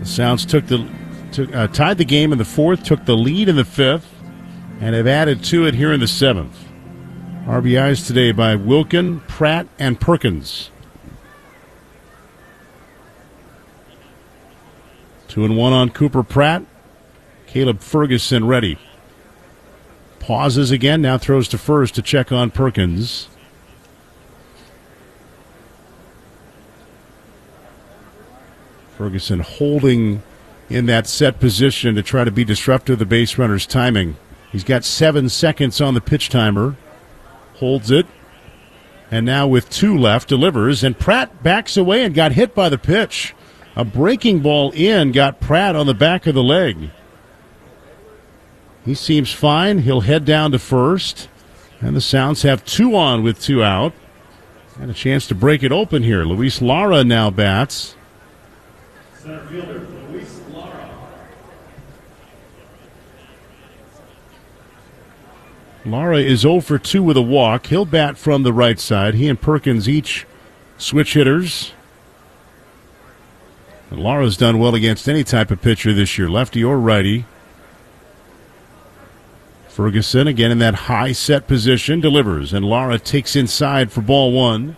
The Sounds tied the game in the fourth, took the lead in the fifth, and have added to it here in the seventh. RBIs today by Wilkin, Pratt, and Perkins. 2-1 on Cooper Pratt. Caleb Ferguson ready. Pauses again, now throws to first to check on Perkins. Ferguson holding in that set position to try to be disruptive of the base runner's timing. He's got 7 seconds on the pitch timer. Holds it. And now with 2 left, delivers. And Pratt backs away and got hit by the pitch. A breaking ball in got Pratt on the back of the leg. He seems fine. He'll head down to first. And the Sounds have 2 on with 2 out. And a chance to break it open here. Luis Lara now bats. Center fielder, Luis Lara. Lara is 0 for 2 with a walk. He'll bat from the right side. He and Perkins each switch hitters. And Lara's done well against any type of pitcher this year, lefty or righty. Ferguson again in that high set position, delivers, and Lara takes inside for ball 1.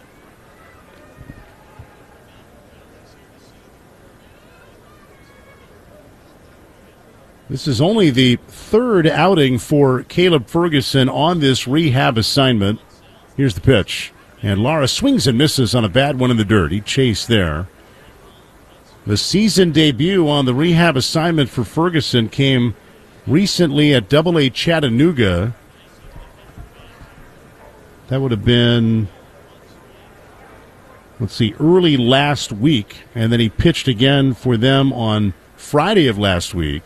This is only the 3rd outing for Caleb Ferguson on this rehab assignment. Here's the pitch. And Lara swings and misses on a bad one in the dirt. He chased there. The season debut on the rehab assignment for Ferguson came recently at Double-A Chattanooga. That would have been, early last week. And then he pitched again for them on Friday of last week.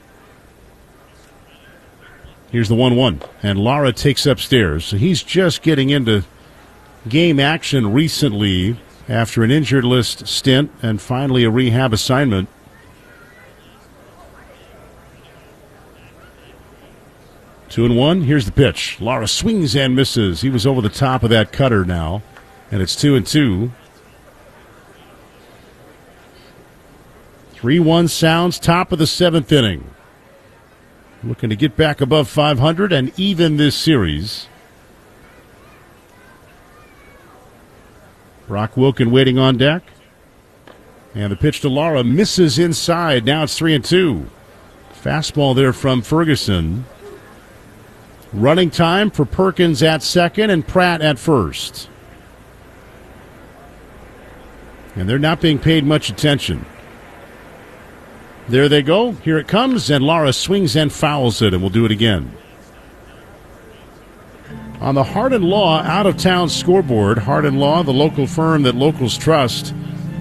Here's the 1-1, and Lara takes upstairs. So he's just getting into game action recently after an injured list stint and finally a rehab assignment. Two and one. Here's the pitch. Lara swings and misses. He was over the top of that cutter now, and it's 2-2. 3-1 Sounds, top of the 7th inning. Looking to get back above 500 and even this series. Brock Wilkin waiting on deck. And the pitch to Lara misses inside. Now it's 3-2. Fastball there from Ferguson. Running time for Perkins at second and Pratt at first. And they're not being paid much attention. There they go. Here it comes, and Lara swings and fouls it, and we'll do it again. On the Hart & Law out-of-town scoreboard, Hart & Law, the local firm that locals trust,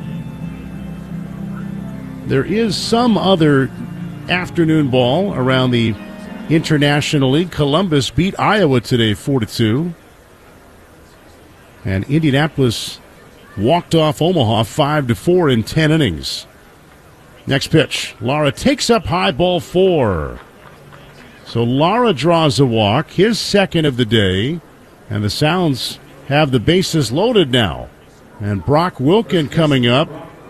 there is some other afternoon ball around the International League. Columbus beat Iowa today 4-2. And Indianapolis walked off Omaha 5-4 in 10 innings. Next pitch. Lara takes up high, ball 4. So Lara draws a walk, his second of the day, and the Sounds have the bases loaded now. And Brock Wilkin coming up.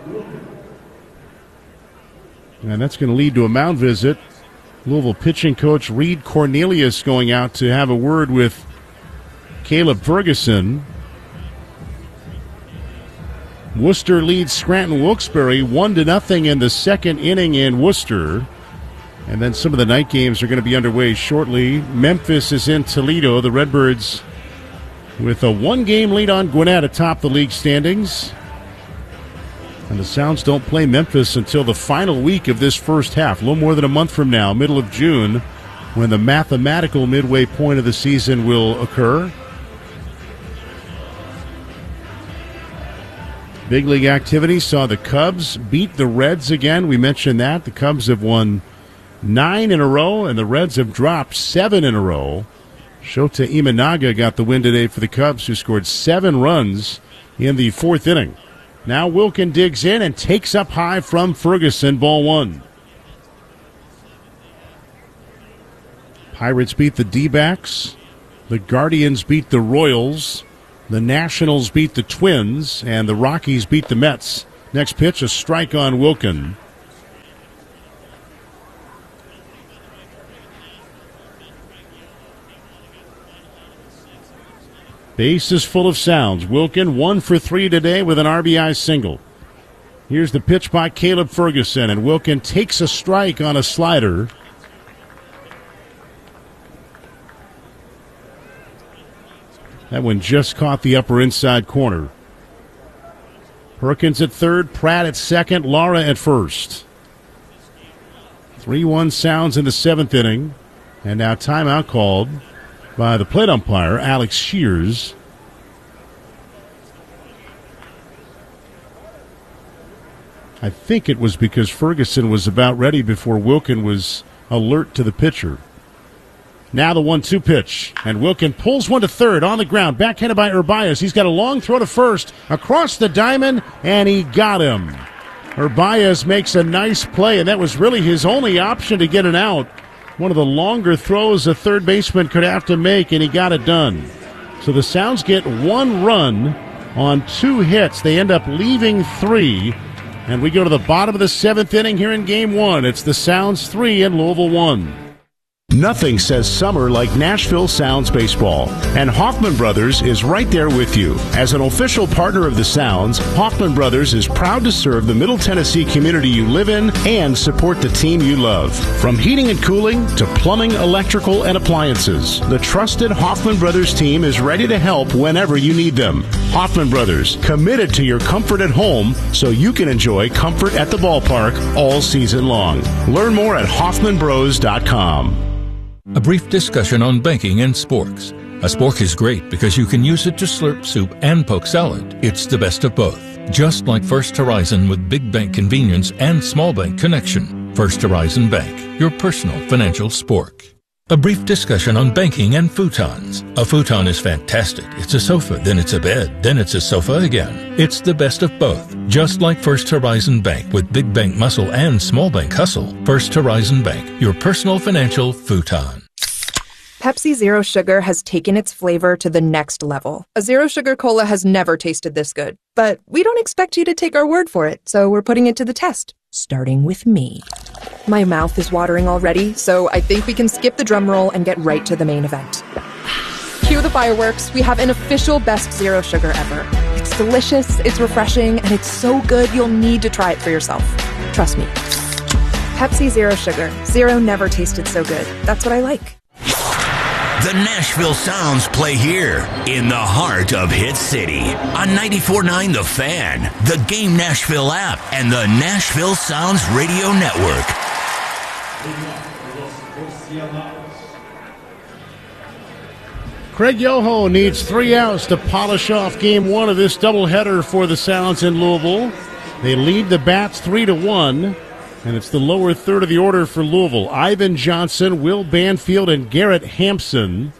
And that's going to lead to a mound visit. Louisville pitching coach Reed Cornelius going out to have a word with Caleb Ferguson. Worcester leads Scranton Wilkes-Barre 1-0 in the second inning in Worcester. And then some of the night games are going to be underway shortly. Memphis is in Toledo. The Redbirds with a 1-game lead on Gwinnett atop the league standings. And the Sounds don't play Memphis until the final week of this first half, a little more than a month from now, middle of June, when the mathematical midway point of the season will occur. Big league activity saw the Cubs beat the Reds again. We mentioned that. The Cubs have won 9 in a row, and the Reds have dropped 7 in a row. Shota Imanaga got the win today for the Cubs, who scored 7 runs in the 4th inning. Now Wilkin digs in and takes up high from Ferguson, ball 1. Pirates beat the D-backs. The Guardians beat the Royals. The Nationals beat the Twins, and the Rockies beat the Mets. Next pitch, a strike on Wilkin. Base is full of sounds. Wilkin 1 for 3 today with an RBI single. Here's the pitch by Caleb Ferguson, and Wilkin takes a strike on a slider. That one just caught the upper inside corner. Perkins at third, Pratt at second, Lara at first. 3-1 sounds in the 7th inning. And now timeout called by the plate umpire, Alex Shears. I think it was because Ferguson was about ready before Wilkin was alert to the pitcher. Now the 1-2 pitch, and Wilkin pulls one to third on the ground, backhanded by Urbias. He's got a long throw to first, across the diamond, and he got him. Urbias makes a nice play, and that was really his only option to get an out. One of the longer throws a third baseman could have to make, and he got it done. So the Sounds get 1 run on 2 hits. They end up leaving 3. And we go to the bottom of the 7th inning here in Game 1. It's the Sounds 3 and Louisville 1. Nothing says summer like Nashville Sounds baseball, and Hoffman Brothers is right there with you. As an official partner of the Sounds, Hoffman Brothers is proud to serve the Middle Tennessee community you live in and support the team you love. From heating and cooling to plumbing, electrical, and appliances, the trusted Hoffman Brothers team is ready to help whenever you need them. Hoffman Brothers, committed to your comfort at home so you can enjoy comfort at the ballpark all season long. Learn more at hoffmanbros.com. A brief discussion on banking and sporks. A spork is great because you can use it to slurp soup and poke salad. It's the best of both. Just like First Horizon with big bank convenience and small bank connection. First Horizon Bank, your personal financial spork. A brief discussion on banking and futons. A futon is fantastic. It's a sofa, then it's a bed, then it's a sofa again. It's the best of both. Just like First Horizon Bank with big bank muscle and small bank hustle. First Horizon Bank, your personal financial futon. Pepsi Zero Sugar has taken its flavor to the next level. A Zero Sugar Cola has never tasted this good. But we don't expect you to take our word for it, so we're putting it to the test. Starting with me. My mouth is watering already, so I think we can skip the drum roll and get right to the main event. Cue the fireworks. We have an official best Zero Sugar ever. It's delicious, it's refreshing, and it's so good you'll need to try it for yourself. Trust me. Pepsi Zero Sugar. Zero never tasted so good. That's what I like. The Nashville Sounds play here in the heart of Hit City on 94.9 The Fan, the Game Nashville app, and the Nashville Sounds Radio Network. Craig Yoho needs 3 outs to polish off Game 1 of this doubleheader for the Sounds in Louisville. They lead the Bats 3-1. And it's the lower third of the order for Louisville. Ivan Johnson, Will Banfield, and Garrett Hampson.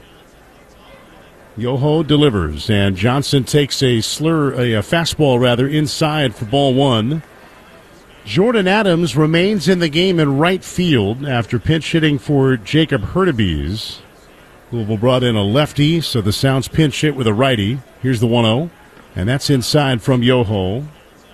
Yoho delivers, and Johnson takes a fastball inside for ball 1. Jordan Adams remains in the game in right field after pinch hitting for Jacob Hurtubise. Louisville brought in a lefty, so the Sounds pinch hit with a righty. Here's the 1-0, and that's inside from Yoho.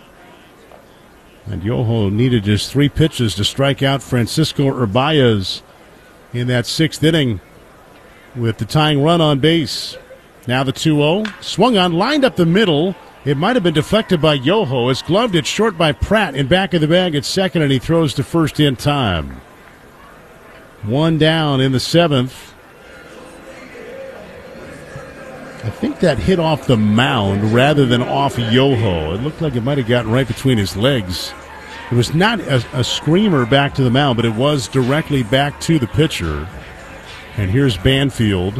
And Yoho needed just 3 pitches to strike out Francisco Urbias in that 6th inning with the tying run on base. Now the 2-0. Swung on, lined up the middle. It might have been deflected by Yoho. It's gloved it short by Pratt in back of the bag at second, and he throws to first in time. 1 down in the 7th. I think that hit off the mound rather than off Yoho. It looked like it might have gotten right between his legs. It was not a screamer back to the mound, but it was directly back to the pitcher. And here's Banfield.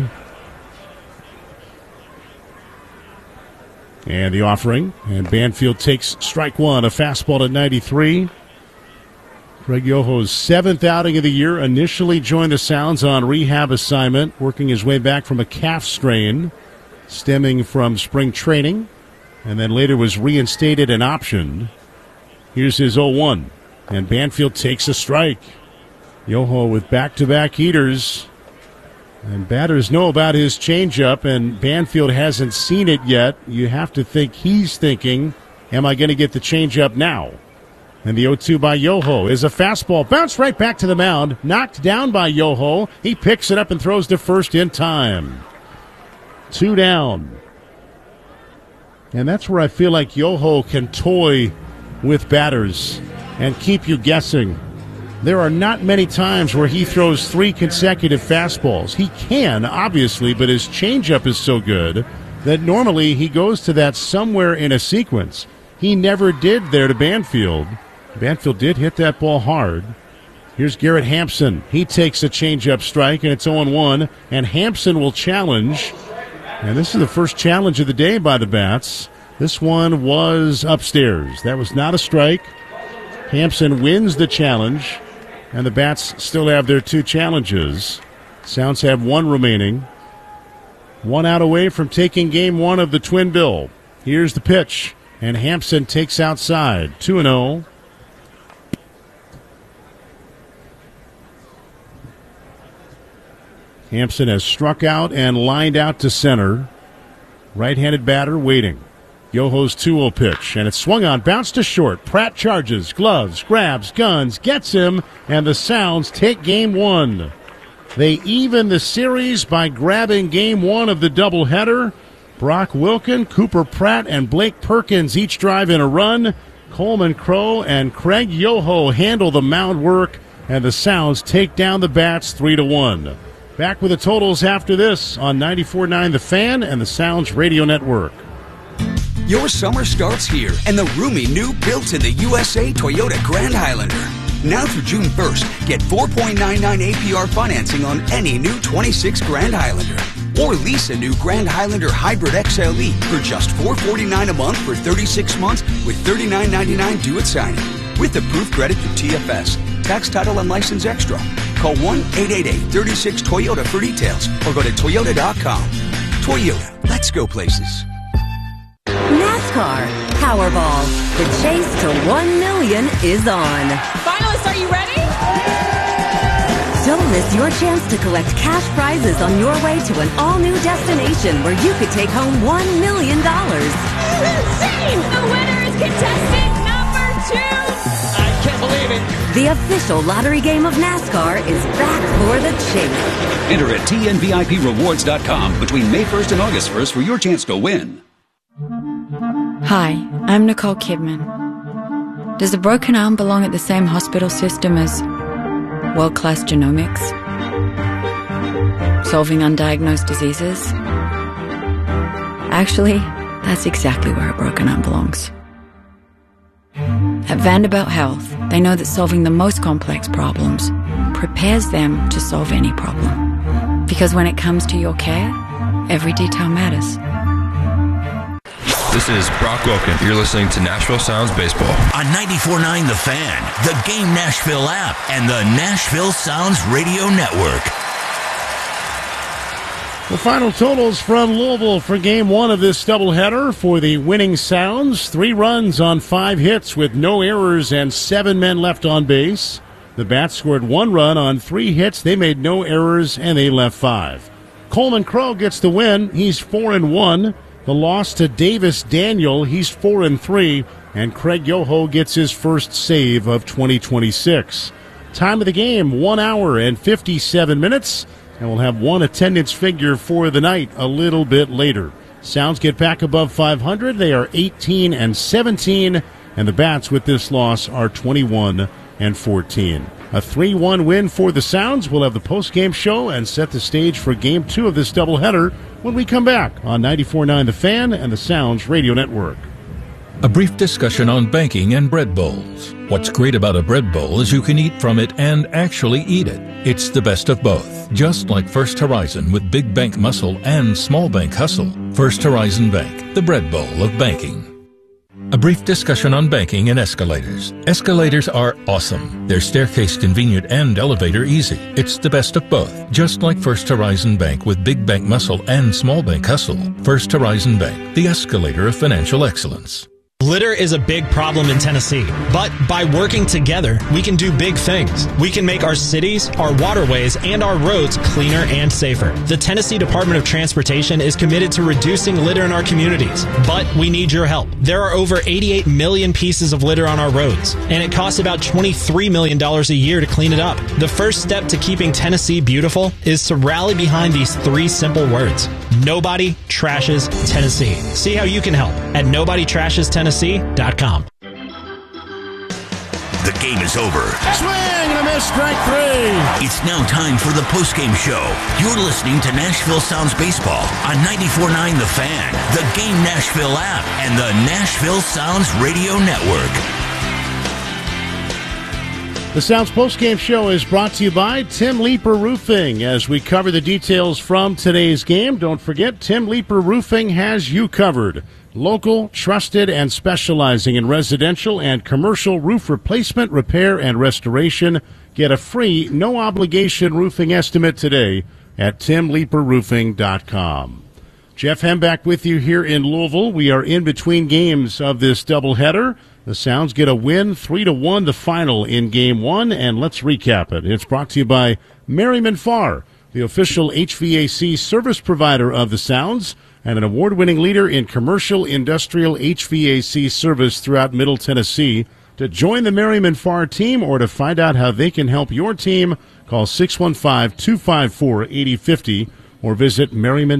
And the offering. And Banfield takes strike 1, a fastball at 93. Craig Yoho's 7th outing of the year. Initially joined the Sounds on rehab assignment, working his way back from a calf strain stemming from spring training, and then later was reinstated and optioned. Here's his 0-1, and Banfield takes a strike. Yoho with back-to-back heaters, and batters know about his changeup, and Banfield hasn't seen it yet. You have to think he's thinking, am I going to get the changeup now? And the 0-2 by Yoho is a fastball. Bounced right back to the mound, knocked down by Yoho. He picks it up and throws to first in time. 2 down. And that's where I feel like Yoho can toy with batters and keep you guessing. There are not many times where he throws 3 consecutive fastballs. He can, obviously, but his changeup is so good that normally he goes to that somewhere in a sequence. He never did there to Banfield. Banfield did hit that ball hard. Here's Garrett Hampson. He takes a changeup strike, and it's 0-1, and Hampson will challenge. And this is the first challenge of the day by the Bats. This one was upstairs. That was not a strike. Hampson wins the challenge, and the Bats still have their 2 challenges. Sounds have 1 remaining. 1 out away from taking game 1 of the Twin Bill. Here's the pitch, and Hampson takes outside. 2-0. Hampson has struck out and lined out to center. Right-handed batter waiting. Yoho's 2-0 pitch, and it's swung on, bounced to short. Pratt charges, gloves, grabs, guns, gets him, and the Sounds take game 1. They even the series by grabbing game 1 of the doubleheader. Brock Wilken, Cooper Pratt, and Blake Perkins each drive in a run. Coleman Crowe and Craig Yoho handle the mound work, and the Sounds take down the Bats 3-1. Back with the totals after this on 94.9 The Fan and the Sounds Radio Network. Your summer starts here, and the roomy new built-in-the-USA Toyota Grand Highlander. Now through June 1st, get 4.99 APR financing on any new 26 Grand Highlander. Or lease a new Grand Highlander Hybrid XLE for just $449 a month for 36 months with $39.99 due at signing. With approved credit through TFS. Tax, title, and license extra. Call 1-888-36-TOYOTA for details or go to Toyota.com. Toyota, let's go places. NASCAR Powerball. The chase to 1 million is on. Finalists, are you ready? Don't miss your chance to collect cash prizes on your way to an all-new destination where you could take home $1 million. This is insane! The winner is contestant number 2! I can't believe it! The official lottery game of NASCAR is back for the chase. Enter at TNVIPRewards.com between May 1st and August 1st for your chance to win. Hi, I'm Nicole Kidman. Does a broken arm belong at the same hospital system as world-class genomics? Solving undiagnosed diseases? Actually, that's exactly where a broken arm belongs. At Vanderbilt Health, they know that solving the most complex problems prepares them to solve any problem. Because when it comes to your care, every detail matters. This is Brock Wilken. You're listening to Nashville Sounds Baseball. On 94.9 The Fan, the Game Nashville app, and the Nashville Sounds Radio Network. The final totals from Louisville for game 1 of this doubleheader for the winning Sounds. 3 runs on 5 hits with no errors and 7 men left on base. The Bats scored 1 run on 3 hits. They made no errors and they left 5. Coleman Crowe gets the win. He's 4-1. The loss to Davis Daniel, he's 4-3, and Craig Yoho gets his first save of 2026. Time of the game, 1 hour and 57 minutes, and we'll have one attendance figure for the night a little bit later. Sounds get back above 500. They are 18-17, and the Bats with this loss are 21-14. A 3-1 win for the Sounds. We'll have the post-game show and set the stage for Game 2 of this doubleheader when we come back on 94.9 The Fan and the Sounds Radio Network. A brief discussion on banking and bread bowls. What's great about a bread bowl is you can eat from it and actually eat it. It's the best of both, just like First Horizon with big bank muscle and small bank hustle. First Horizon Bank, the bread bowl of banking. A brief discussion on banking and escalators. Escalators are awesome. They're staircase convenient and elevator easy. It's the best of both, just like First Horizon Bank with big bank muscle and small bank hustle. First Horizon Bank, the escalator of financial excellence. Litter is a big problem in Tennessee, but by working together, we can do big things. We can make our cities, our waterways, and our roads cleaner and safer. The Tennessee Department of Transportation is committed to reducing litter in our communities, but we need your help. There are over 88 million pieces of litter on our roads, and it costs about $23 million a year to clean it up. The first step to keeping Tennessee beautiful is to rally behind these 3 simple words. Nobody Trashes Tennessee. See how you can help at NobodyTrashesTennessee.com. The game is over. Swing and a miss, strike three. It's now time for the postgame show. You're listening to Nashville Sounds Baseball on 94.9 The Fan, the Game Nashville app, and the Nashville Sounds Radio Network. The Sounds postgame show is brought to you by Tim Leeper Roofing. As we cover the details from today's game, don't forget Tim Leeper Roofing has you covered. Local, trusted, and specializing in residential and commercial roof replacement, repair, and restoration. Get a free, no-obligation roofing estimate today at timleeperroofing.com. Jeff Hemback with you here in Louisville. We are in between games of this doubleheader. The Sounds get a win, 3-1 the final in Game 1, and let's recap it. It's brought to you by Merriman Farr, the official HVAC service provider of the Sounds, and an award-winning leader in commercial industrial HVAC service throughout Middle Tennessee. To join the Merriman Farr team or to find out how they can help your team, call 615-254-8050 or visit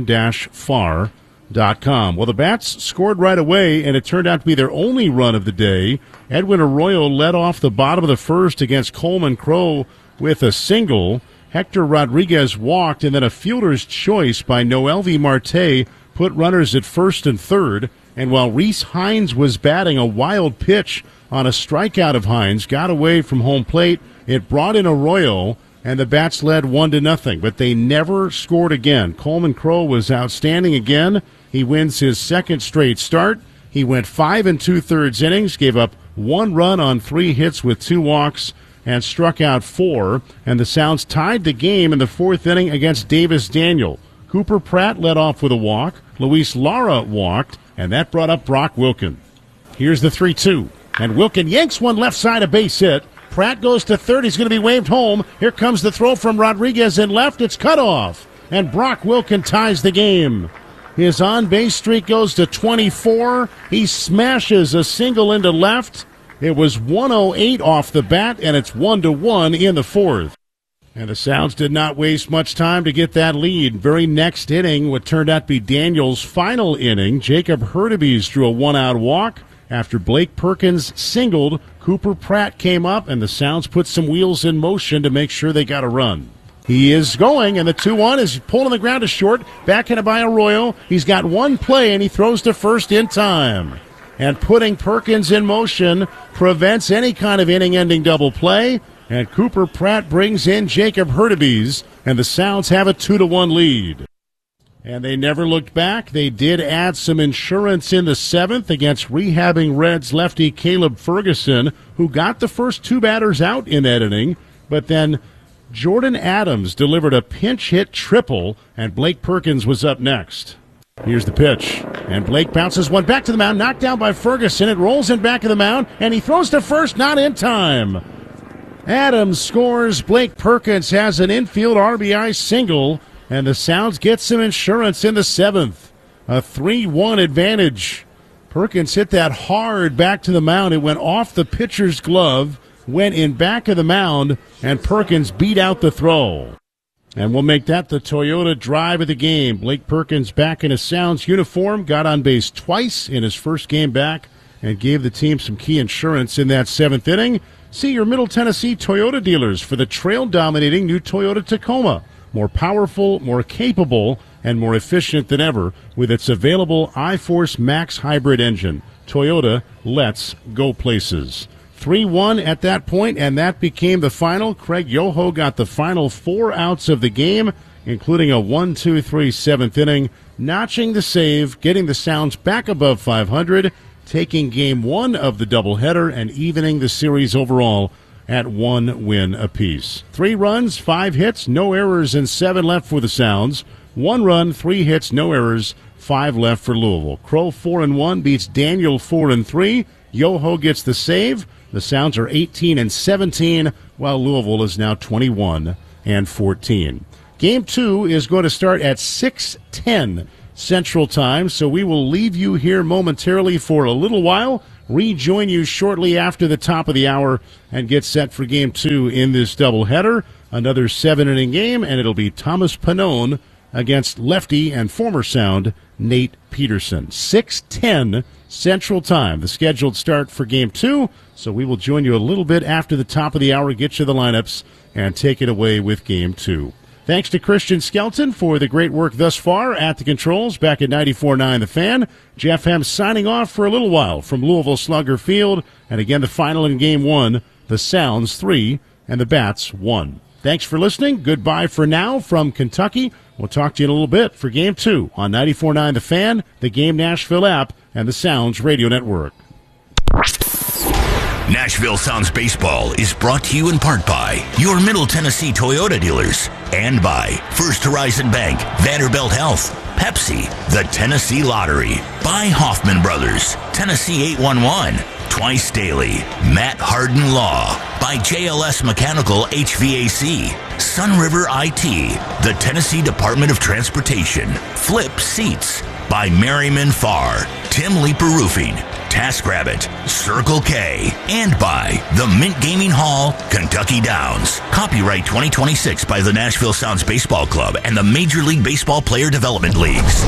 merriman-farr.com. Well, the Bats scored right away, and it turned out to be their only run of the day. Edwin Arroyo led off the bottom of the first against Coleman Crowe with a single. Hector Rodriguez walked, and then a fielder's choice by Noelvi Marte put runners at first and third. And while Reese Hines was batting, a wild pitch on a strikeout of Hines got away from home plate. It brought in Arroyo, and the Bats led 1-0, but they never scored again. Coleman Crowe was outstanding again. He wins his second straight start. He went 5 2/3 innings, gave up 1 run on 3 hits with 2 walks, and struck out 4. And the Sounds tied the game in the 4th inning against Davis Daniel. Cooper Pratt led off with a walk. Luis Lara walked, and that brought up Brock Wilken. Here's the 3-2. And Wilken yanks one left side, a base hit. Pratt goes to third. He's going to be waved home. Here comes the throw from Rodriguez in left. It's cut off. And Brock Wilken ties the game. His on-base streak goes to 24. He smashes a single into left. It was 108 off the bat, and it's 1-1 in the 4th. And the Sounds did not waste much time to get that lead. Very next inning, what turned out to be Daniel's final inning, Jacob Hurtubise drew a 1-out walk. After Blake Perkins singled, Cooper Pratt came up, and the Sounds put some wheels in motion to make sure they got a run. He is going, and the 2-1 is pulling the ground to short, backhanded by Arroyo. He's got one play, and he throws to first in time. And putting Perkins in motion prevents any kind of inning-ending double play, and Cooper Pratt brings in Jacob Hurtubise, and the Sounds have a 2-1 lead. And they never looked back. They did add some insurance in the 7th against rehabbing Reds lefty Caleb Ferguson, who got the first 2 batters out in that inning. But then Jordan Adams delivered a pinch hit triple, and Blake Perkins was up next. Here's the pitch. And Blake bounces one back to the mound, knocked down by Ferguson. It rolls in back of the mound, and he throws to first, not in time. Adams scores. Blake Perkins has an infield RBI single. And the Sounds get some insurance in the 7th. A 3-1 advantage. Perkins hit that hard back to the mound. It went off the pitcher's glove, went in back of the mound, and Perkins beat out the throw. And we'll make that the Toyota drive of the game. Blake Perkins back in a Sounds uniform, got on base twice in his first game back, and gave the team some key insurance in that 7th inning. See your Middle Tennessee Toyota dealers for the trail-dominating new Toyota Tacoma. More powerful, more capable, and more efficient than ever with its available iForce Max hybrid engine. Toyota, let's go places. 3-1 at that point, and that became the final. Craig Yoho got the final 4 outs of the game, including a 1-2-3 7th inning, notching the save, getting the Sounds back above 500, taking Game 1 of the doubleheader, and evening the series overall at 1 win apiece. 3 runs, 5 hits, no errors, and 7 left for the Sounds. 1 run, 3 hits, no errors, 5 left for Louisville. Crowe 4-1 beats Daniel 4-3. Yoho gets the save. The Sounds are 18-17, while Louisville is now 21-14. Game 2 is going to start at 6:10 Central Time, so we will leave you here momentarily for a little while. Rejoin you shortly after the top of the hour and get set for Game 2 in this doubleheader. Another 7-inning game, and it'll be Thomas Pannone against lefty and former Sound Nate Peterson. 6:10 Central Time, the scheduled start for Game 2. So we will join you a little bit after the top of the hour, get you the lineups, and take it away with Game 2. Thanks to Christian Skelton for the great work thus far at the controls back at 94.9 The Fan. Jeff Hem signing off for a little while from Louisville Slugger Field. And again, the final in Game 1, the Sounds 3 and the Bats 1. Thanks for listening. Goodbye for now from Kentucky. We'll talk to you in a little bit for Game 2 on 94.9 The Fan, the Game Nashville app, and the Sounds Radio Network. Nashville Sounds Baseball is brought to you in part by your Middle Tennessee Toyota dealers and by First Horizon Bank, Vanderbilt Health, Pepsi, the Tennessee Lottery, by Hoffman Brothers, Tennessee 811, Twice Daily, Matt Harden Law, by JLS Mechanical HVAC, Sunriver IT, the Tennessee Department of Transportation, Flip Seats, by Merriman Farr, Tim Leeper Roofing, TaskRabbit, Circle K, and by the Mint Gaming Hall, Kentucky Downs. Copyright 2026 by the Nashville Sounds Baseball Club and the Major League Baseball Player Development Leagues.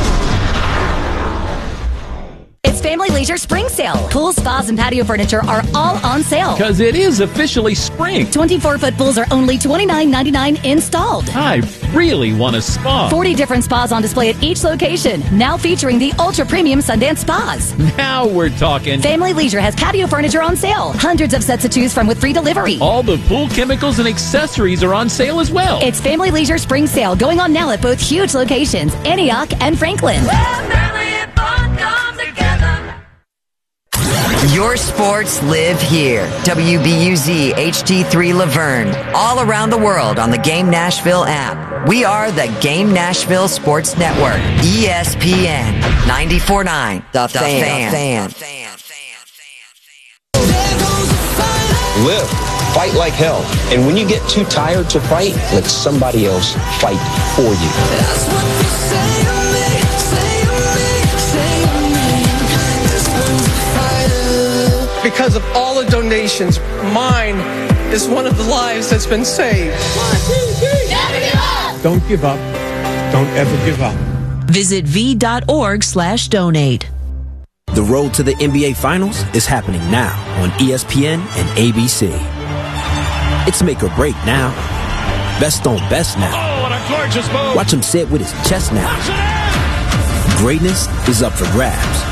It's Family Leisure Spring Sale. Pools, spas, and patio furniture are all on sale. Because it is officially spring. 24-foot pools are only $29.99 installed. I really want a spa. 40 different spas on display at each location. Now featuring the ultra-premium Sundance Spas. Now we're talking. Family Leisure has patio furniture on sale. Hundreds of sets to choose from with free delivery. All the pool chemicals and accessories are on sale as well. It's Family Leisure Spring Sale going on now at both huge locations, Antioch and Franklin. Your sports live here. WBUZ HD3 Laverne. All around the world on the Game Nashville app. We are the Game Nashville Sports Network. ESPN 94.9 The Fan. Live. Fight like hell. And when you get too tired to fight, let somebody else fight for you. That's what you say to me. Because of all the donations, mine is one of the lives that's been saved. 1, 2, 3. Never give up. Don't give up. Don't ever give up. Visit v.org/donate. The road to the NBA Finals is happening now on ESPN and ABC. It's make or break now. Best on best now. Oh, what a gorgeous move. Watch him say it with his chest now. Greatness is up for grabs.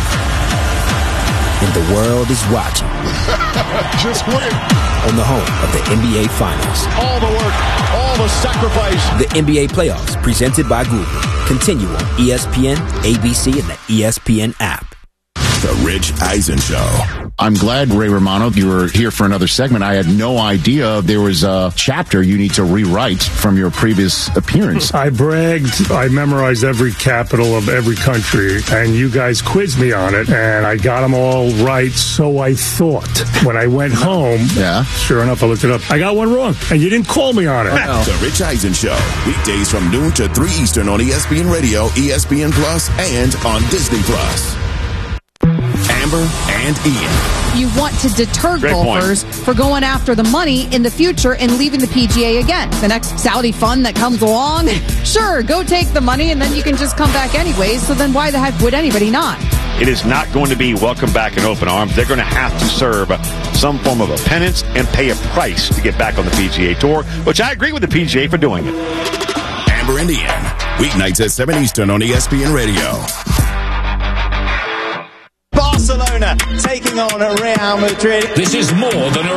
And the world is watching. Just win. On the home of the NBA Finals. All the work, all the sacrifice. The NBA Playoffs, presented by Google. Continue on ESPN, ABC, and the ESPN app. The Rich Eisen Show. I'm glad, Ray Romano, you were here for another segment. I had no idea there was a chapter you need to rewrite from your previous appearance. I bragged. I memorized every capital of every country, and you guys quizzed me on it, and I got them all right, so I thought. When I went home, sure enough, I looked it up. I got one wrong, and you didn't call me on it. The Rich Eisen Show. Weekdays from noon to 3 Eastern on ESPN Radio, ESPN Plus, and on Disney Plus. Amber and Ian. You want to deter golfers for going after the money in the future and leaving the PGA again. The next Saudi fund that comes along, sure, go take the money and then you can just come back anyways. So then why the heck would anybody not? It is not going to be welcome back in open arms. They're going to have to serve some form of a penance and pay a price to get back on the PGA Tour, which I agree with the PGA for doing it. Amber and Ian. Weeknights at 7 Eastern on ESPN Radio. Barcelona taking on Real Madrid. This is more than a